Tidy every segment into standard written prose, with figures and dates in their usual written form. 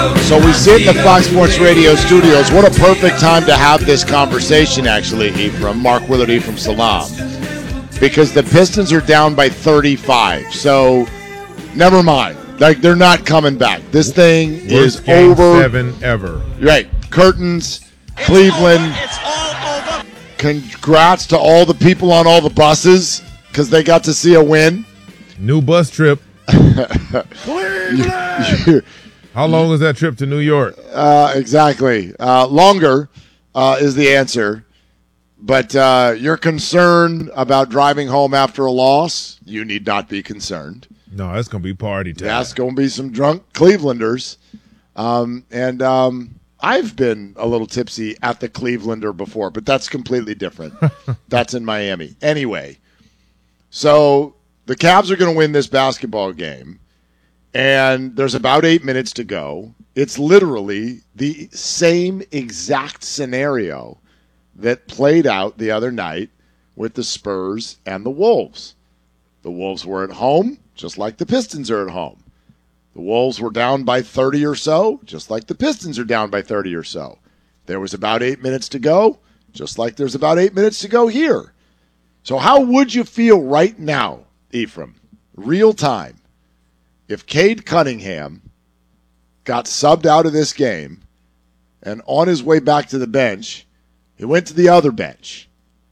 So we sit in the Fox Sports Radio studios. What a perfect time to have this conversation, actually, Ephraim. Mark Willard, Ephraim Salam. Because the Pistons are down by 35. So, never mind. Like, they're not coming back. This thing is game over. 7 ever. Right. Curtains, Cleveland. It's all over. Congrats to all the people on all the buses because they got to see a win. New bus trip. How long is that trip to New York? Exactly. Longer is the answer. But you're concerned about driving home after a loss. You need not be concerned. No, that's going to be party time. That's going to be some drunk Clevelander. I've been a little tipsy at the Clevelander before, but that's completely different. That's in Miami. Anyway, so the Cavs are going to win this basketball game, and there's about 8 minutes to go. It's literally the same exact scenario that played out the other night with the Spurs and the Wolves. The Wolves were at home, just like the Pistons are at home. The Wolves were down by 30 or so, just like the Pistons are down by 30 or so. There was about 8 minutes to go, just like there's about 8 minutes to go here. So how would you feel right now, Ephraim, real time, if Cade Cunningham got subbed out of this game and on his way back to the bench, he went to the other bench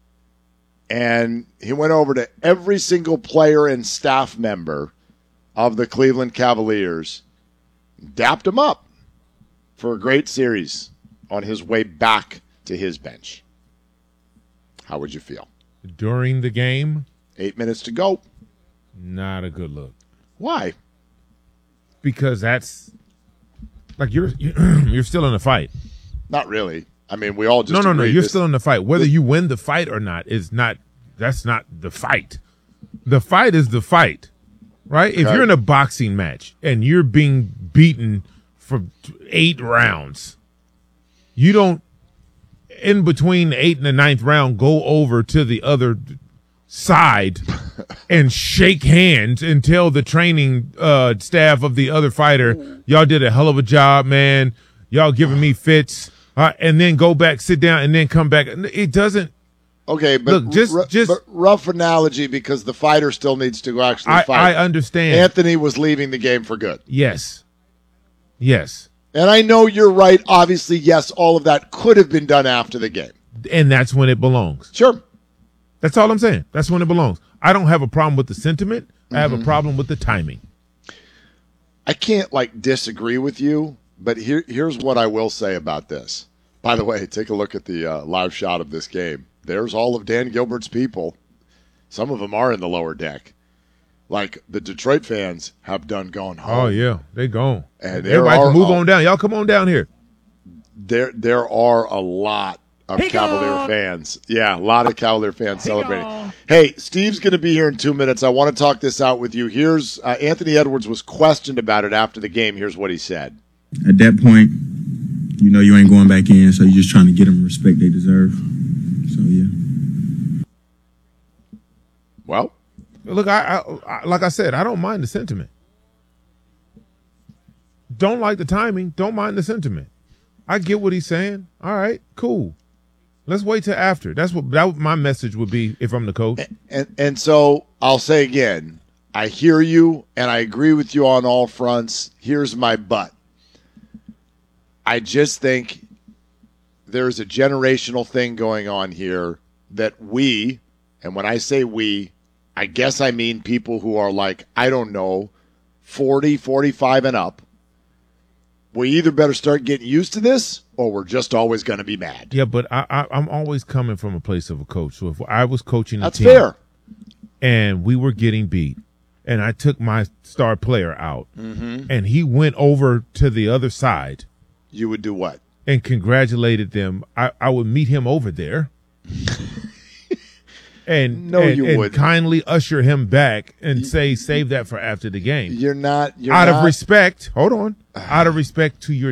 and he went over to every single player and staff member of the Cleveland Cavaliers, dapped him up for a great series on his way back to his bench? How would you feel? During the game? 8 minutes to go. Not a good look. Why? Because that's like you're still in the fight. Not really. I mean, we all just No. agreed You're still in the fight. Whether you win the fight or not is not. That's not the fight. The fight is the fight, right? Okay. If you're in a boxing match and you're being beaten for 8 rounds, you don't, in between the 8th and the 9th round, go over to the other side and shake hands and tell the training staff of the other fighter, y'all did a hell of a job, man. Y'all giving me fits. And then go back, sit down, and then come back. It doesn't. Okay, but look, but rough analogy because the fighter still needs to actually fight. I understand. Anthony was leaving the game for good. Yes. And I know you're right. Obviously, yes, all of that could have been done after the game. And that's when it belongs. Sure. That's all I'm saying. That's when it belongs. I don't have a problem with the sentiment. I have a problem with the timing. I can't, disagree with you, but here's what I will say about this. By the way, take a look at the live shot of this game. There's all of Dan Gilbert's people. Some of them are in the lower deck. Like the Detroit fans have done gone home. Oh, yeah. They gone. And everybody can move on down. Y'all come on down here. There are a lot of Cavalier fans. Yeah, a lot of Cavalier fans celebrating. Hey, Steve's going to be here in 2 minutes. I want to talk this out with you. Here's Anthony Edwards was questioned about it after the game. Here's what he said. At that point, you ain't going back in, so you're just trying to get them the respect they deserve. So, yeah. Well, look, I like I said, I don't mind the sentiment. Don't like the timing. Don't mind the sentiment. I get what he's saying. All right, cool. Let's wait till after. That's what my message would be if I'm the coach. And so I'll say again, I hear you and I agree with you on all fronts. Here's my but. I just think there's a generational thing going on here that we, and when I say we, I guess I mean people who are 40, 45 and up. We either better start getting used to this or we're just always going to be mad. Yeah, but I'm always coming from a place of a coach. So if I was coaching a team. That's fair. And we were getting beat and I took my star player out and he went over to the other side. You would do what? And congratulated them. I would meet him over there. And kindly usher him back and say, save that for after the game. You're not out of respect. Hold on. Out of respect to your